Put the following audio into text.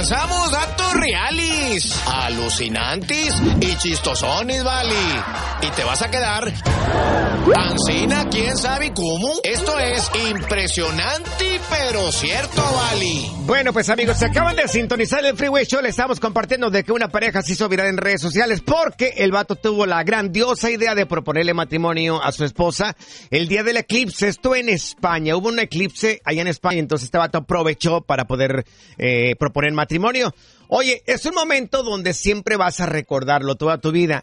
lanzamos datos reales, alucinantes y chistosones, vale. Y te vas a quedar ancina, quién sabe cómo. Esto es impresionante, pero cierto, vale. Bueno, pues amigos, se acaban de sintonizar el Freeway Show. Le estamos compartiendo de que una pareja se hizo viral en redes sociales porque el vato tuvo la grandiosa idea de proponerle matrimonio a su esposa el día del eclipse. Esto en España. Hubo un eclipse allá en España, entonces este vato aprovechó para poder proponer matrimonio. Oye, es un momento donde siempre vas a recordarlo toda tu vida.